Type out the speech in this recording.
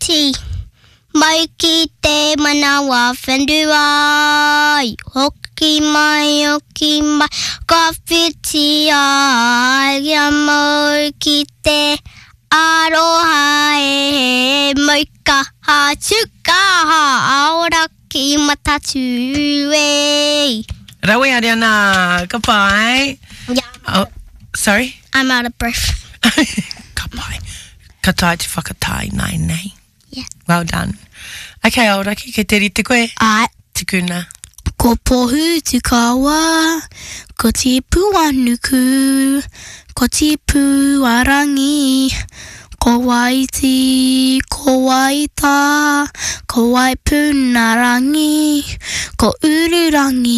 whiti. Mai ki te manawa whenduai. Hoki mai, ka whiti ai. Ia mau ki te aroha e moika ha tuka ha aora ki matatu e. Rawe Ariana, goodbye. Yeah. Oh, sorry? I'm out of breath. Goodbye. Ka tai te whakatai nai nei. Yeah. Well done. Okay, Aoraki, ke te rite koe. Ai. Tikuna. Ko pohu tukawa, ko te puanuku, ko te puarangi, ko waiti, ko waita, ko waipunarangi, ko ururangi.